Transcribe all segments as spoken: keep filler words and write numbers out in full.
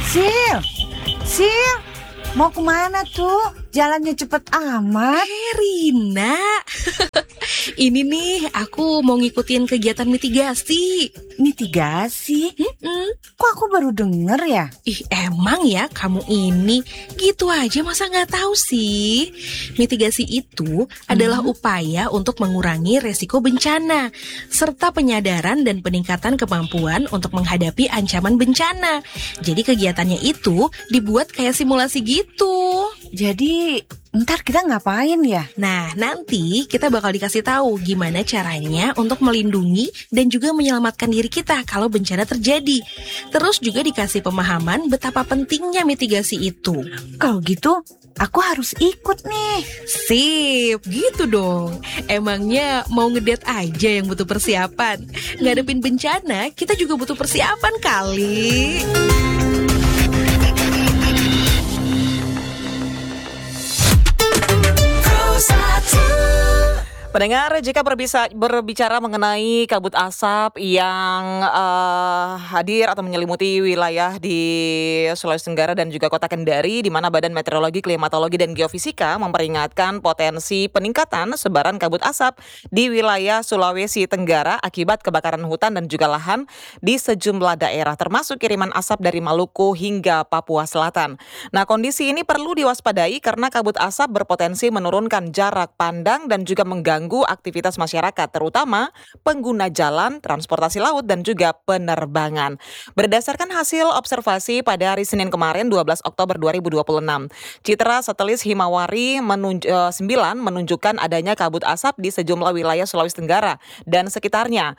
Sil, Sil, mau kemana tuh? Jalannya cepet amat. Eh, Rina. Ini nih, aku mau ngikutin kegiatan mitigasi. Mitigasi? Mm-mm. Kok aku baru denger ya? Ih, emang ya kamu ini gitu aja masa nggak tahu sih? Mitigasi itu adalah upaya untuk mengurangi resiko bencana serta penyadaran dan peningkatan kemampuan untuk menghadapi ancaman bencana. Jadi kegiatannya itu dibuat kayak simulasi gitu. Jadi ntar kita ngapain ya? Nah, nanti kita bakal dikasih tahu gimana caranya untuk melindungi dan juga menyelamatkan diri kita kalau bencana terjadi. Terus juga dikasih pemahaman betapa pentingnya mitigasi itu. Kalau gitu, aku harus ikut nih. Sip, gitu dong. Emangnya mau ngedate aja yang butuh persiapan? Ngadepin bencana, kita juga butuh persiapan kali. Pendengar, jika berbisa, berbicara mengenai kabut asap yang uh, hadir atau menyelimuti wilayah di Sulawesi Tenggara dan juga Kota Kendari, di mana Badan Meteorologi, Klimatologi, dan Geofisika memperingatkan potensi peningkatan sebaran kabut asap di wilayah Sulawesi Tenggara akibat kebakaran hutan dan juga lahan di sejumlah daerah, termasuk kiriman asap dari Maluku hingga Papua Selatan. Nah, kondisi ini perlu diwaspadai karena kabut asap berpotensi menurunkan jarak pandang dan juga mengganggu aktivitas masyarakat, terutama pengguna jalan, transportasi laut, dan juga penerbangan. Berdasarkan hasil observasi pada hari Senin kemarin, dua belas Oktober dua ribu dua puluh enam, citra satelit Himawari menunj- uh, sembilan menunjukkan adanya kabut asap di sejumlah wilayah Sulawesi Tenggara dan sekitarnya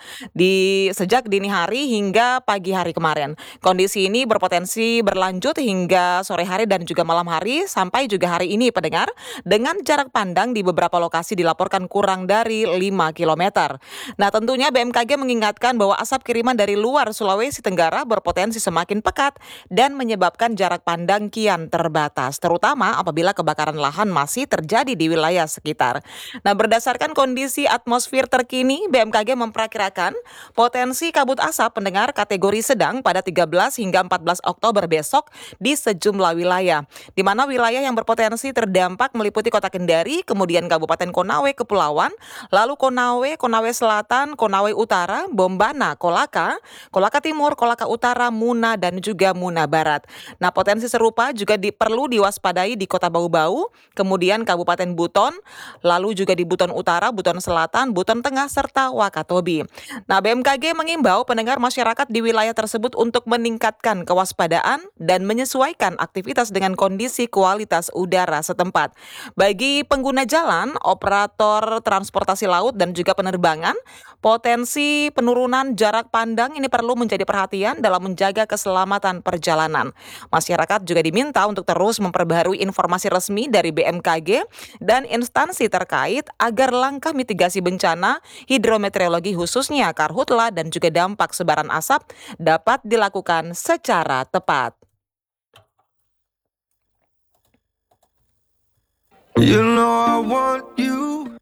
di sejak dini hari hingga pagi hari kemarin. Kondisi ini berpotensi berlanjut hingga sore hari dan juga malam hari sampai juga hari ini, pendengar, dengan jarak pandang di beberapa lokasi dilaporkan kurang dari lima kilometer. Nah, tentunya B M K G mengingatkan bahwa asap kiriman dari luar Sulawesi Tenggara berpotensi semakin pekat dan menyebabkan jarak pandang kian terbatas, terutama apabila kebakaran lahan masih terjadi di wilayah sekitar. Nah, berdasarkan kondisi atmosfer terkini, B M K G memperkirakan potensi kabut asap, pendengar, kategori sedang pada tiga belas hingga empat belas Oktober besok di sejumlah wilayah, di mana wilayah yang berpotensi terdampak meliputi Kota Kendari, kemudian Kabupaten Konawe, Kepulauan, lalu Konawe, Konawe Selatan, Konawe Utara, Bombana, Kolaka, Kolaka Timur, Kolaka Utara, Muna, dan juga Muna Barat. Nah, potensi serupa juga di, perlu diwaspadai di Kota Bau-Bau, kemudian Kabupaten Buton, lalu juga di Buton Utara, Buton Selatan, Buton Tengah, serta Wakatobi. Nah, B M K G mengimbau pendengar masyarakat di wilayah tersebut untuk meningkatkan kewaspadaan dan menyesuaikan aktivitas dengan kondisi kualitas udara setempat. Bagi pengguna jalan, operator transportasi laut, dan juga penerbangan, potensi penurunan jarak pandang ini perlu menjadi perhatian dalam menjaga keselamatan perjalanan. Masyarakat juga diminta untuk terus memperbaharui informasi resmi dari B M K G dan instansi terkait agar langkah mitigasi bencana hidrometeorologi khususnya Karhutla dan juga dampak sebaran asap dapat dilakukan secara tepat. You know I want you.